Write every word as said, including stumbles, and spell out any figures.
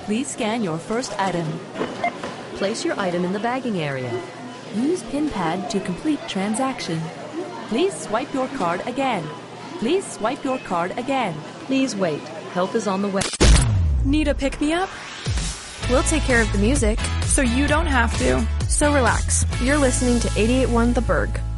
Please scan your first item. Place your item in the bagging area. Use PIN pad to complete transaction. Please swipe your card again. Please swipe your card again. Please wait. Help is on the way. Need a pick-me-up? We'll take care of the music, so you don't have to. So relax. You're listening to eighty-eight point one The Berg.